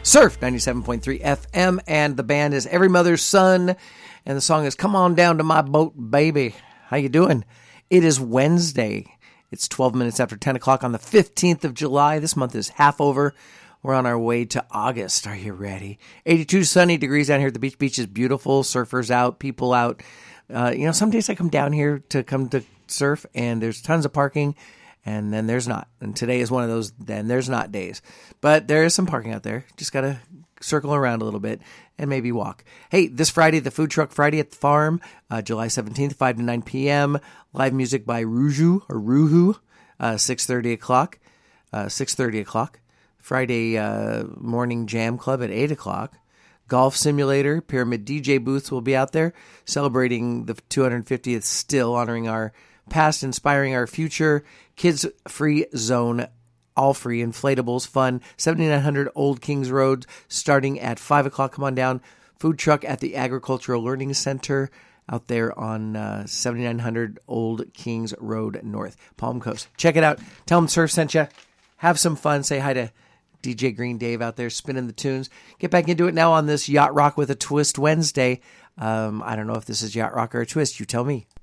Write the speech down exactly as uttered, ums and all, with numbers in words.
Surf ninety-seven point three F M, and the band is Every Mother's Son, and the song is Come On Down to My Boat, Baby. How you doing? It is Wednesday. It's twelve minutes after ten o'clock on the fifteenth of July. This month is half over. We're on our way to August. Are you ready? eighty-two sunny degrees down here at the beach. Beach is beautiful. Surfers out, people out. Uh, you know, some days I come down here to come to surf, and there's tons of parking. And then there's not. And today is one of those then there's not days. But there is some parking out there. Just got to circle around a little bit and maybe walk. Hey, this Friday, the Food Truck Friday at the farm, uh, July seventeenth, five to nine p.m. Live music by Ruju or Ruhu, uh, six thirty o'clock. Uh, six thirty o'clock. Friday uh, morning jam club at eight o'clock. Golf simulator, Pyramid D J booths will be out there celebrating the two hundred fiftieth still, honoring our past, inspiring our future. Kids free zone, all free, inflatables, fun, seventy-nine hundred Old Kings Road, starting at five o'clock. Come on down. Food truck at the Agricultural Learning Center out there on uh, seventy-nine hundred Old Kings Road North, Palm Coast. Check it out. Tell them Surf sent you. Have some fun. Say hi to D J Green Dave out there spinning the tunes. Get back into it now on this Yacht Rock with a Twist Wednesday. Um, I don't know if this is Yacht Rock or a twist. You tell me.